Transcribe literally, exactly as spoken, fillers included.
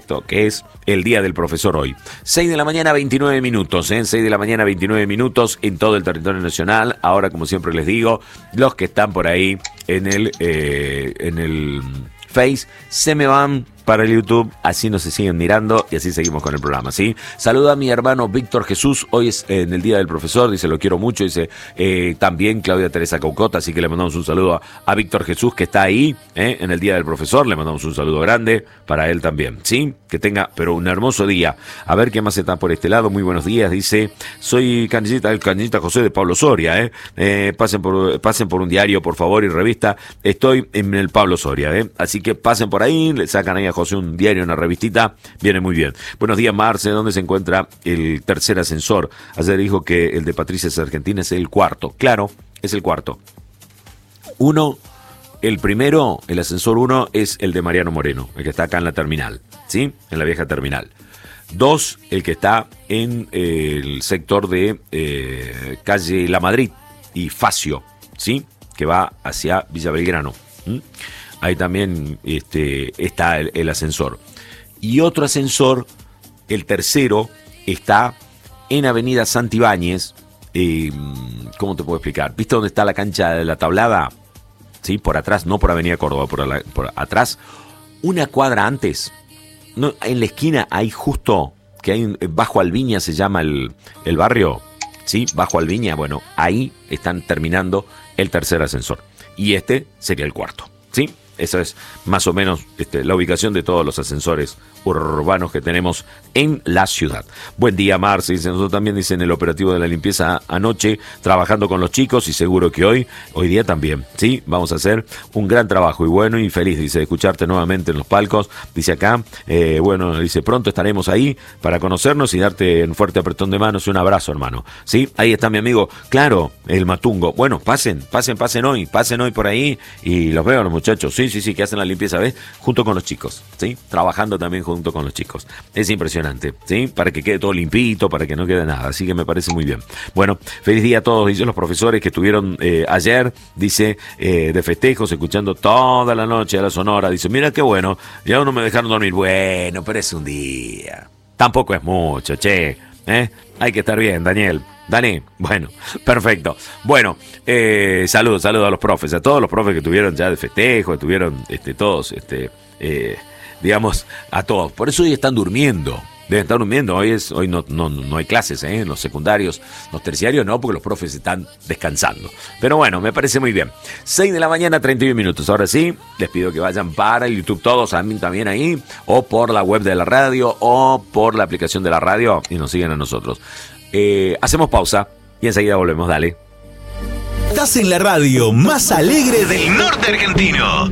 esto, que es el Día del Profesor hoy. seis de la mañana, veintinueve minutos, ¿eh? seis de la mañana, veintinueve minutos en todo el territorio nacional. Ahora, como siempre les digo, los que están por ahí en el, eh, en el Face se me van para el YouTube, así nos se siguen mirando y así seguimos con el programa, ¿sí? Saluda a mi hermano Víctor Jesús, hoy es eh, en el Día del Profesor, dice, lo quiero mucho, dice, eh, también Claudia Teresa Caucota, así que le mandamos un saludo a, a Víctor Jesús, que está ahí, eh, en el Día del Profesor, le mandamos un saludo grande para él también, ¿sí? Que tenga, pero un hermoso día. A ver qué más está por este lado, muy buenos días, dice, soy canillita, el canillita José de Pablo Soria, eh, eh pasen por pasen por un diario, por favor, y revista, estoy en el Pablo Soria, eh, así que pasen por ahí, le sacan ahí a José un diario, una revistita, viene muy bien. Buenos días, Marce, ¿dónde se encuentra el tercer ascensor? Ayer dijo que el de Patricia Argentina es el cuarto. Claro, es el cuarto. Uno, el primero, el ascensor uno, es el de Mariano Moreno, el que está acá en la terminal, ¿sí? En la vieja terminal. Dos, el que está en eh, el sector de eh, calle La Madrid y Facio, ¿sí? Que va hacia Villa Belgrano. ¿Mm? Ahí también este, está el, el ascensor. Y otro ascensor, el tercero, está en Avenida Santibáñez. Eh, ¿Cómo te puedo explicar? ¿Viste dónde está la cancha de la Tablada? Sí, por atrás, no por Avenida Córdoba, por, la, por atrás. Una cuadra antes. No, en la esquina hay justo, que hay Bajo Alviña se llama el, el barrio. Sí, Bajo Alviña, bueno, ahí están terminando el tercer ascensor. Y este sería el cuarto, ¿sí? Esa es más o menos este, la ubicación de todos los ascensores urbanos que tenemos en la ciudad. Buen día, Marce, dice, nosotros también, dice, en el operativo de la limpieza anoche, trabajando con los chicos, y seguro que hoy, hoy día también, ¿sí? Vamos a hacer un gran trabajo, y bueno, y feliz, dice, de escucharte nuevamente en los palcos, dice acá, eh, bueno, dice, pronto estaremos ahí para conocernos y darte un fuerte apretón de manos y un abrazo, hermano, ¿sí? Ahí está mi amigo, claro, el Matungo. Bueno, pasen, pasen, pasen hoy, pasen hoy por ahí, y los veo a los muchachos, sí, sí, sí, que hacen la limpieza, ¿ves? Junto con los chicos, ¿sí? Trabajando también junto con los chicos. Es impresionante, ¿sí? Para que quede todo limpito, para que no quede nada. Así que me parece muy bien. Bueno, feliz día a todos, dice, los profesores que estuvieron eh, ayer, dice, eh, de festejos, escuchando toda la noche a la Sonora. Dice, mira qué bueno, ya no me dejaron dormir. Bueno, pero es un día. Tampoco es mucho, che. ¿Eh? Hay que estar bien, Daniel. Dani, bueno, perfecto. Bueno, eh, saludos, saludos a los profes, a todos los profes que tuvieron ya de festejo, que tuvieron este, todos, este, eh, digamos, a todos. Por eso hoy están durmiendo, deben estar durmiendo. Hoy es, hoy no, no, no hay clases, ¿eh? En los secundarios, los terciarios no, porque los profes están descansando. Pero bueno, me parece muy bien. seis de la mañana, treinta y uno minutos. Ahora sí, les pido que vayan para el YouTube todos, a mí también ahí, o por la web de la radio, o por la aplicación de la radio, y nos siguen a nosotros. Eh, hacemos pausa y enseguida volvemos, dale. Estás en la radio más alegre del norte argentino.